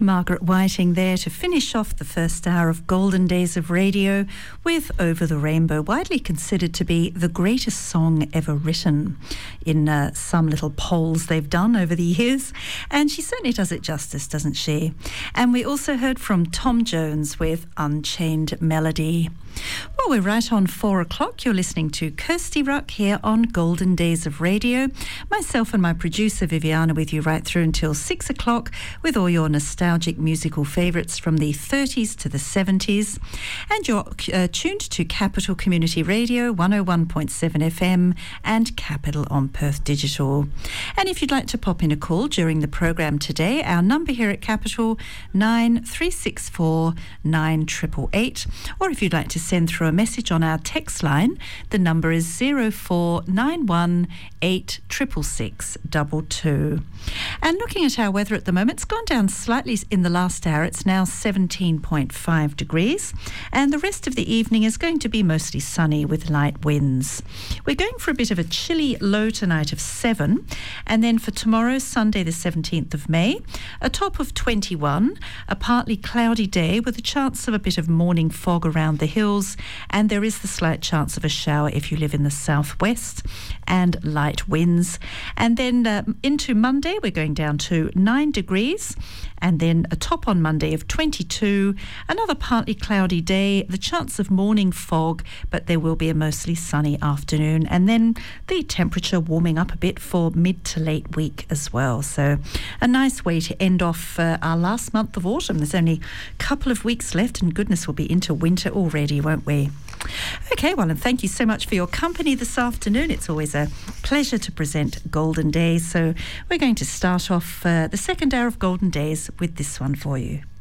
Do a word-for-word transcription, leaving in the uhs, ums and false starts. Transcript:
Margaret Whiting there to finish off the first hour of Golden Days of Radio with Over the Rainbow, widely considered to be the greatest song ever written in uh, some little polls they've done over the years. And she certainly does it justice, doesn't she? And we also heard from Tom Jones with Unchained Melody. Well, we're right on four o'clock. You're listening to Kirsty Ruck here on Golden Days of Radio. Myself and my producer Viviana with you right through until six o'clock with all your nostalgic musical favourites from the thirties to the seventies. And you're uh, tuned to Capital Community Radio, one oh one point seven F M and Capital on Perth Digital. And if you'd like to pop in a call during the programme today, our number here at Capital, nine three six four nine eight eight eight. Or if you'd like to send through a message on our text line, the number is zero four nine one eight six six six two two. And looking at our weather at the moment, it's gone down slightly in the last hour. It's now seventeen point five degrees, and the rest of the evening is going to be mostly sunny with light winds. We're going for a bit of a chilly low tonight of seven, and then for tomorrow, Sunday the seventeenth of May, a top of twenty-one, a partly cloudy day with a chance of a bit of morning fog around the hills, and there is the slight chance of a shower if you live in the southwest, and light winds. And then uh, into Monday, we're going down to nine degrees, and then a top on Monday of twenty-two, another partly cloudy day, the chance of morning fog, but there will be a mostly sunny afternoon, and then the temperature warming up a bit for mid to late week as well. So a nice way to end off uh, our last month of autumn. There's only a couple of weeks left, and goodness, we'll be into winter already, won't we? Okay, well, and thank you so much for your company this afternoon. It's always a pleasure to present Golden Days. So we're going to start off uh, the second hour of Golden Days with this one for you.